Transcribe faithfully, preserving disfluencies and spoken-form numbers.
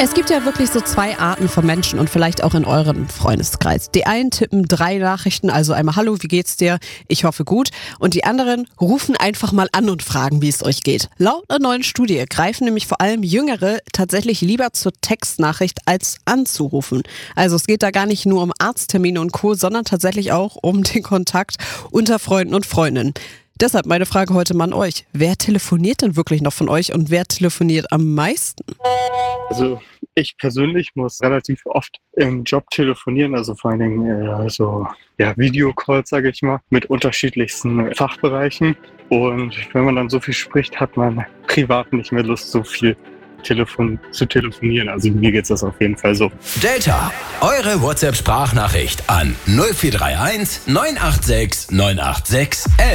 Es gibt ja wirklich so zwei Arten von Menschen und vielleicht auch in eurem Freundeskreis. Die einen tippen drei Nachrichten, also einmal Hallo, wie geht's dir? Ich hoffe gut. Und die anderen rufen einfach mal an und fragen, wie es euch geht. Laut einer neuen Studie greifen nämlich vor allem Jüngere tatsächlich lieber zur Textnachricht als anzurufen. Also es geht da gar nicht nur um Arzttermine und Co., sondern tatsächlich auch um den Kontakt unter Freunden und Freundinnen. Deshalb meine Frage heute mal an euch. Wer telefoniert denn wirklich noch von euch und wer telefoniert am meisten? Also ich persönlich muss relativ oft im Job telefonieren, also vor allen Dingen äh, so ja, Videocalls, sage ich mal, mit unterschiedlichsten Fachbereichen. Und wenn man dann so viel spricht, hat man privat nicht mehr Lust, so viel Telefon zu telefonieren. Also mir geht es das auf jeden Fall so. Delta, eure WhatsApp-Sprachnachricht an null vier drei eins neun acht sechs neun acht sechs elf.